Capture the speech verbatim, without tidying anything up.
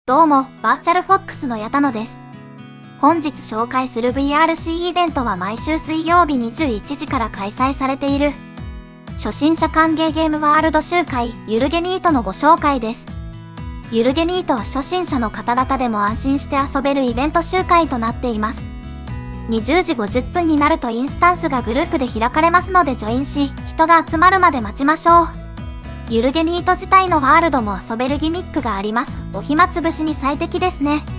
どうも、バーチャルフォックスの矢田野です。本日紹介する ブイアールシー イベントは毎週水曜日にじゅういちじから開催されている初心者歓迎ゲームワールド集会ゆるゲミートのご紹介です。ゆるゲミートは初心者の方々でも安心して遊べるイベント集会となっています。にじゅうじごじゅっぷんになるとインスタンスがグループで開かれますのでジョインし、人が集まるまで待ちましょう。ゆるゲミート自体のワールドも遊べるギミックがあります。お暇つぶしに最適ですね。